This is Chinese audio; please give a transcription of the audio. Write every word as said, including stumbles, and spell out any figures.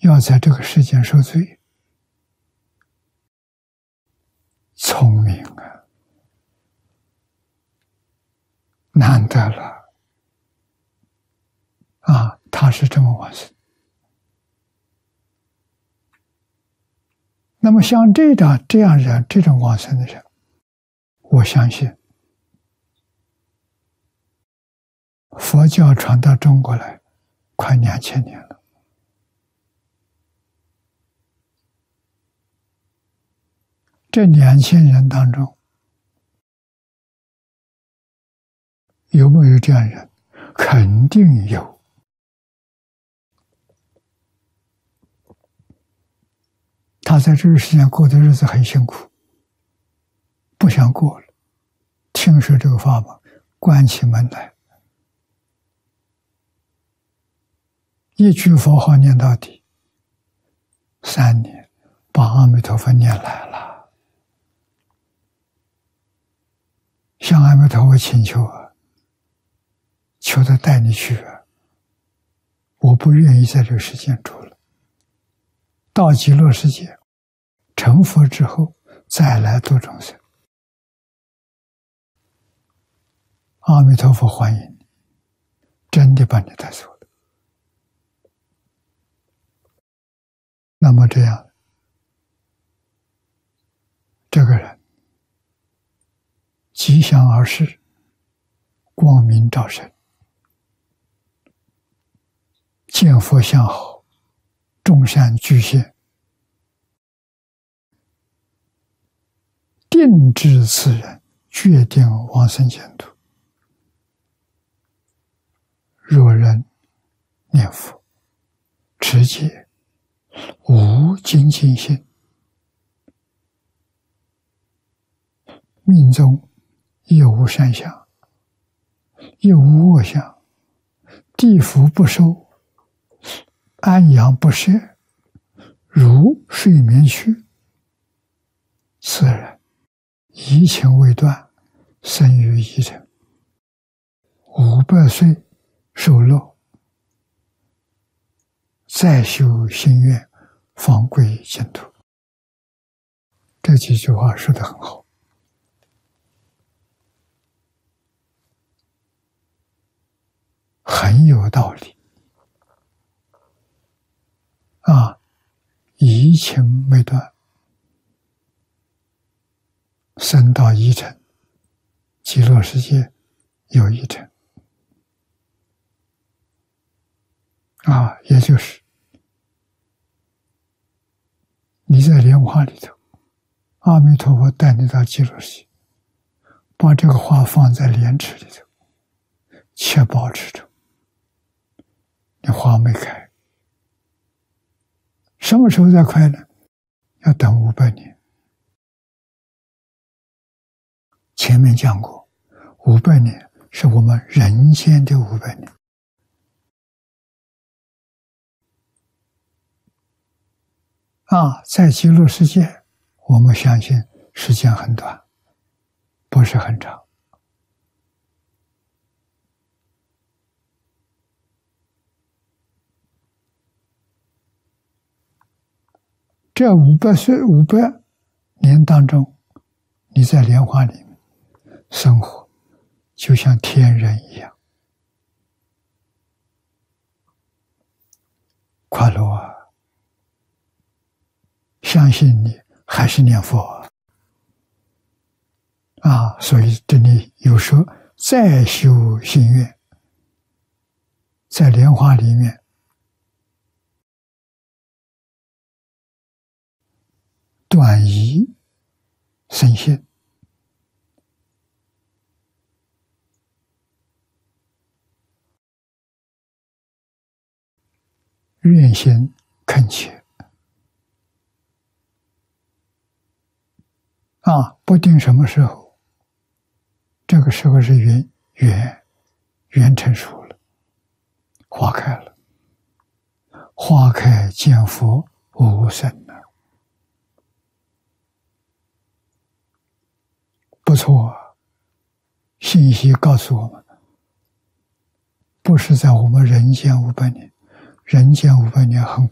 要在这个世间受罪，聪明啊，难得了啊！他是这么往生。那么像这种这样人，这种往生的人，我相信佛教传到中国来快两千年了。这两千人当中，有没有这样人？肯定有。他在这个世界过的日子很辛苦，不想过了。听说这个法门，关起门来，一句佛号念到底，三年把阿弥陀佛念来了。向阿弥陀佛请求啊，求他带你去啊！我不愿意在这个世界住了，到极乐世界成佛之后再来度众生。阿弥陀佛欢迎你，真的把你带走了。那么这样，这个人吉祥而逝，光明照身，见佛相好，众善具现，定知此人决定往生净土。若人念佛持戒，无精进心，命中亦无善相，亦无恶相，地府不收，安养不舍，如睡眠去。此人疑情未断，生于一尘，五百岁受乐，再修心愿，方归净土。这几句话说得很好。很有道理啊！疑情未断，生到一尘，极乐世界有一尘啊，也就是你在莲花里头，阿弥陀佛带你到极乐世界，把这个花放在莲池里头，且保持着。你花没开，什么时候才开呢？要等五百年。前面讲过，五百年是我们人间的五百年。啊，在极乐世界，我们相信时间很短，不是很长。这五百岁、五百年当中，你在莲花里面生活，就像天人一样，快乐啊！相信你还是念佛啊！所以这里有说再修心愿，在莲花里面。断疑生信，愿心恳切啊！不定什么时候，这个时候是缘缘缘成熟了，花开了，花开见佛无生啊！不错，信息告诉我们，不是在我们人间五百年，人间五百年很